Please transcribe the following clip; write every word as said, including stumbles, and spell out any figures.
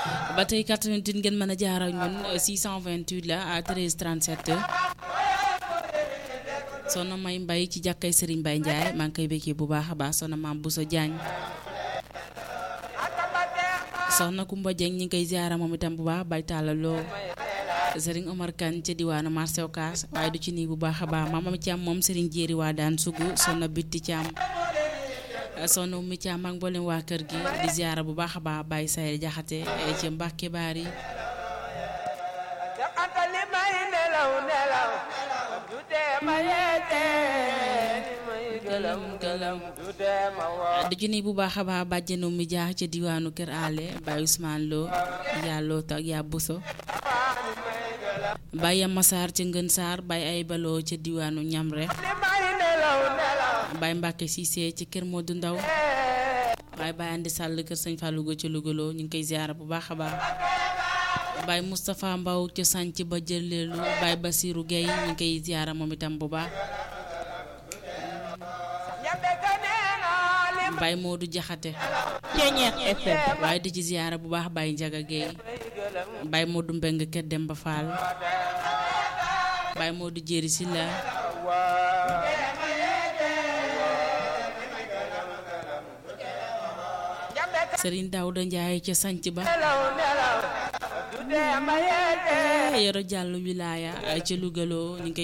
ba tey quatre-vingt-huit ngeen mën a jaar ak ñun six cent vingt-huit la à treize trente-sept soxna May Mbay ci jàkkay Serigne Baye Ndiaye maa ngi koy békkee bu baax a baax soxna Maam Bousso Diagne soxna Kumba Dieng ñi ngi koy ziara moom itam bu baax bay tàllaloo Serigne Omar Kane ca diwaanu marché Ocass waaye du ci nii bu baax a baax maamam Thiam moom Serigne Jéeri waa daan sugu soxna Bitti Thiam soxna Oumy Thiam ak mboolem waa kër gi di ziara bu baax a baax Baye Sayel Jaxate ci Mbàkke Baari di ci nii bu baax a baax bàjjenu mi jaax ca diwaanu kër ale Baye Ousmane Lo yàlloo tak yaa buso Baye Massar ca Ngën Saar Baye ay baloo ca diwaanu Ñamre Baye Mbàkke Cissé ci kër Modou Ndaw Baye Baye Andi Sall kër Sëñ Fallou go ca Lougaloo ñu ngi koy ziara bu baax a baax Baye Moustapha Mbaw ca sànc ba jëleelu Baye Basirou Gueye ñu ngi koy ziara moom itam bu baax Baye Modou Jaxate waaye di ci ziara bu baax Baye Njaga Gueye Baye Modou Mbeng kër Demba Fall Baye Modou Jéeri Silla Serigne Daouda Ndiaye ca sanc ba Yoro Jàllu wilaaya ca Lougaloo ñu ngi koy